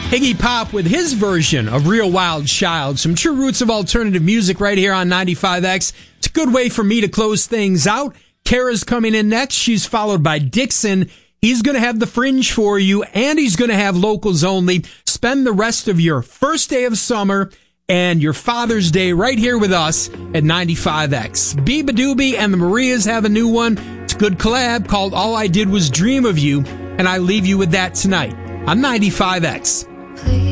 Iggy Pop with his version of Real Wild Child. Some true roots of alternative music right here on 95X. It's a good way for me to close things out. Kara's coming in next. She's followed by Dixon. He's going to have the Fringe for you, and he's going to have locals only. Spend the rest of your first day of summer and your Father's Day right here with us at 95X. Biba Doobie and the Marias have a new one. It's a good collab called All I Did Was Dream of You, and I leave you with that tonight on 95X.